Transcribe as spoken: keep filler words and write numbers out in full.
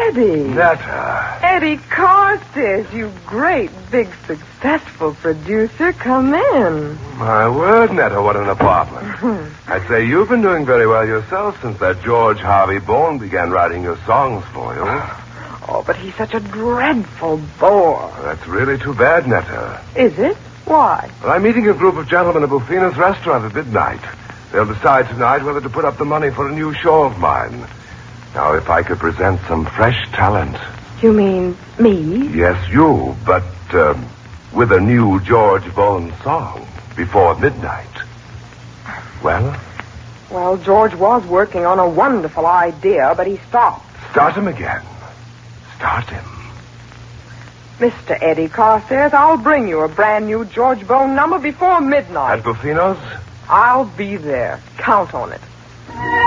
Eddie. Netta. Eddie Carstairs, you great, big, successful producer. Come in. My word, Netta, what an apartment. I'd say you've been doing very well yourself since that George Harvey Bourne began writing your songs for you. Oh, but he's such a dreadful bore. That's really too bad, Netta. Is it? Why? Well, I'm meeting a group of gentlemen at Bufino's restaurant at midnight. They'll decide tonight whether to put up the money for a new show of mine. Now, if I could present some fresh talent. You mean me? Yes, you, but um, with a new George Bourne song before midnight. Well? Well, George was working on a wonderful idea, but he stopped. Start him again. Start him. Mister Eddie Carstairs, I'll bring you a brand new George Bourne number before midnight. At Bufino's? I'll be there. Count on it.